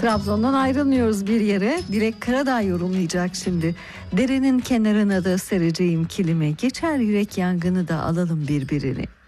Trabzon'dan ayrılmıyoruz bir yere. Dilek Karadağ yorumlayacak şimdi. Derenin kenarına da sereceğim kilimi, geçer yürek yangını da alalım birbirini.